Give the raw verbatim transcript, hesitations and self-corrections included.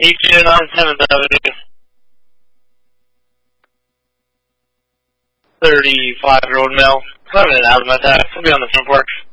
eight two nine seventh Avenue. thirty-five year old male. Coming in out of my tax. I'll be on the front porch.